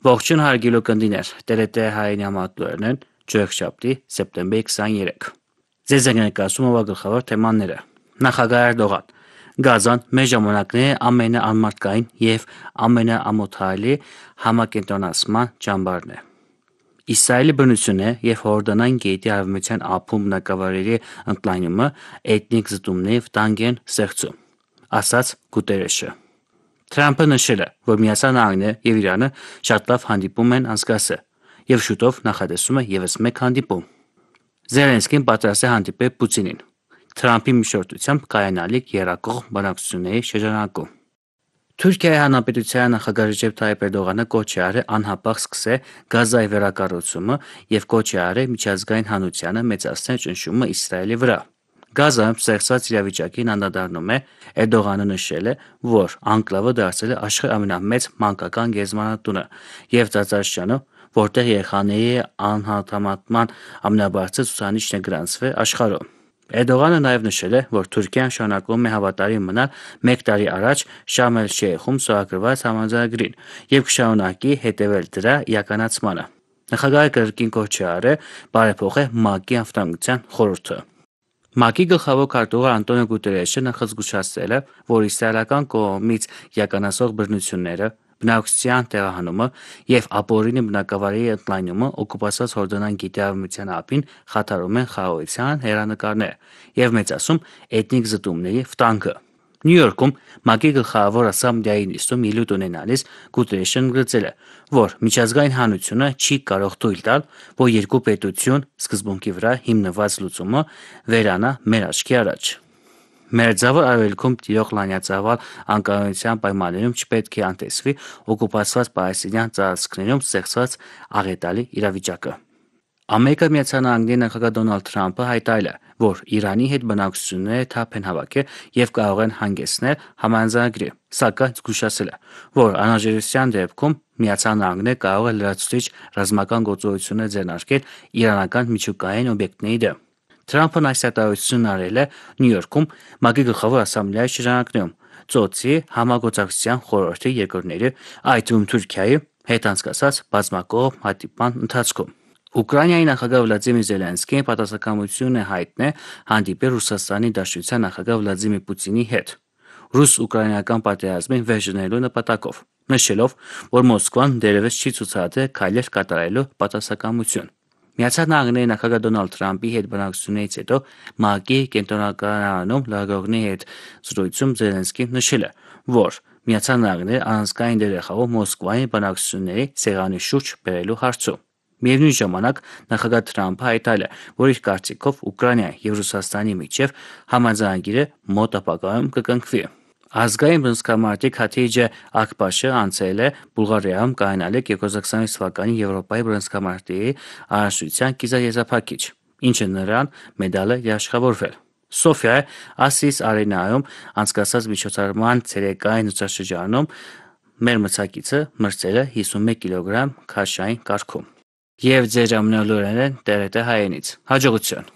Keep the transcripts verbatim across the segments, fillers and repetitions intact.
Ողջույն հարգելի ունկնդիրներ, T R T հայերեն համատուրներն են, չորեքշաբթի, սեպտեմբերի քսաներեքը։ Ձեզ ենք ներկայացնում գլխավոր թեմաները։ Նախագահ Էրդողան. Գազան մեր ժամանակների ամենաանմարդկային եւ ամենաամոթալի համակենտրոնացման ճամբարն է։ Իսրայելի բնությունը եւ Հորդանան գետի արևմտյան ափում բնակավարերի ընդլայնումը էթնիկ զտումների վտանգ են ստեղծում, ասաց Գուտերեշը։ Թրամփը նշել է, որ Միացյալ Նահանգները եւ Իրանը շատ լավ հանդիպում են անցկացրել եւ շուտով նախատեսում է եւս մեկ հանդիպում։ Զելենսկին պատրաստ է հանդիպել Պուտինին։ Թրամփի միջնորդությամբ կայանալիք երակողմ բանակցությունների շրջանակում։ Թուրքիայի Հանրապետության նախագահ Ռեջեփ Թայիփ Էրդողանը կոչ է արել անհապաղ սկսել Գազայի վերակառուցումը եւ կոչ է արել միջազգային հանրությանը մեծացնել ճնշումը Իսրայելի վրա։ Գազայում ստեղծված իրավիճակին անդրադառնում է Էրդողանը նշել է, որ անկլավը դարձել է աշխարհի ամենամեծ մանկական գերեզմանատունը եւ Ծածարշանը, որտեղ երեխաների անհատամատման ամենաբարձր ցուցանիշն է գրանցվել աշխարհում։ Էրդողանը նաև նշել է, որ Թուրքիան շարունակում է հավատարիմ մնալ մեկ տարի առաջ Շարմ էլ-Շեյխում ստորագրված համաձայնագրին եւ կշարունակի հետևել դրա իրականացմանը։ Նախագահը կրկին կոչ է արել բարեփոխել ՄԱԿ-ի անվտանգության խորհուրդը։ ՄԱԿ-ի գլխավոր քարտուղար Անտոնիո Գուտերեշը նախազգուշացրել է, որ իսրայելական կողմից իրականացվող բռնությունները, բնակչության տեղահանումը եւ ապօրինի բնակավայրերի ընդլայնումը օկուպացված Հորդանան գետի արևմտյան ափին խաթարում են խաղաղության հեռանկարներ եւ մեծացում էթնիկ զտումների վտանգը։ Նյու Յորքում ՄԱԿ-ի գլխավոր ասամբլեայի նիստում ելույթ ունենալիս Գուտերեշը ընդգծել է, որ միջազգային հանրությունը չի կարող թույլ տալ, որ երկու պետություն սկզբունքի վրա հիմնված լուծումը վերանա մեր աչքի առաջ։ Մերձավոր Արևելքում տիրող լայնածավալ անկայունության պայմաններում չպետք է անտեսվի օկուպացված պալեստինյան տարածքներում ստեղծված աղետալի իրավիճակը։ Ամերիկայի Միացյալ Նահանգների նախագահ Դոնալդ Թրամփը հայտարարել է, որ Իրանի հետ բանակցությունները թափ են հավաքել եւ կարող են հանգեցնել համաձայնագրի, սակայն զգուշացել է, որ անհրաժեշտության դեպքում Միացյալ Նահանգները կարող է լրացուցիչ ռազմական գործողություններ ձեռնարկել իրանական միջուկային օբյեկտների դեմ։ Թրամփն այս հայտարարությունն արել է Նյու Յորքում ՄԱԿ-ի գլխավոր ասամբլեայի շրջանակներում ծոցի համագործակցության խորհրդի երկրների, այդ թվում Թուրքիայի հետ անցկացած բազմակողմ հանդիպման ընթացքում։ Ուկրաինայի նախագահ Վլադիմիր Զելենսկին պատասխանատվություն է հայտնել հանդիպել Ռուսաստանի Դաշնության նախագահ Վլադիմիր Պուտինի հետ ռուս-ուկրաինական պատերազմին վերջ դնելու նպատակով, նշելով, որ Մոսկվան դեռևս չի ցուցադրել քայլեր կատարելու պատասխանատվություն։ Միացյալ Նահանգների նախագահ Դոնալդ Թրամփի հետ բանակցություններից հետո ՄԱԿ-ի կենտրոնակայանում լրագրողների հետ զրույցում Զելենսկին նշել է, որ Միացյալ Նահանգները առանցքային դեր է խաղում Մոսկվայի բանակցությունների սեղանի շուրջ բերելու հարցում։ Միևնույն ժամանակ նախագահ Թրամփը հայտարարել է, որ իր կարծիքով Ուկրաինայի եւ Ռուսաստանի միջև համաձայնագիրը մոտ ապագայում կկնքվի։ Ազգային բռնցքամարտի Քաթիջե Աքբաշը անցել է Բուլղարիայում կայանալիք երկու հազար քսաներեք թվականի Եվրոպայի բռնցքամարտի առաջնության կիզաեզրափակիչ, ինչը նրան մեդալ է երաշխավորվել։ Սոֆիայի Ասիս Արենայում անցկացած միջոցառման ցերեկային նստաշրջանում մեր մրցակիցը մրցել է հիսունմեկ կիլոգրամ քաշային կարգում։ Եվ ձեր ամենալուրերն են T R T հայերենից։ Հաջողություն։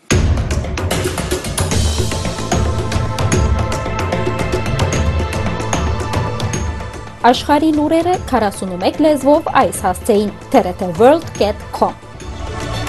Աշխարհի լուրերը քառասունմեկ լեզվով այս հասցեին T R T world dot com